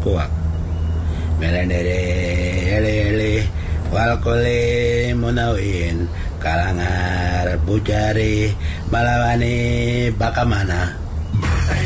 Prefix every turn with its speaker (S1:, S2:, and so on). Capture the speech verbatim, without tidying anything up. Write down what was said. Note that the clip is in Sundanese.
S1: kuak melenere ele ele walkole munawin kalangar bucari malawani bakamana